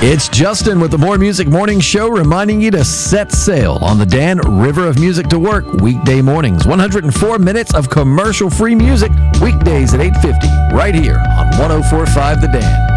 It's Justin with the More Music Morning Show, reminding you to set sail on the Dan River of Music to work weekday mornings. 104 minutes of commercial-free music weekdays at 8:50 right here on 104.5 The Dan.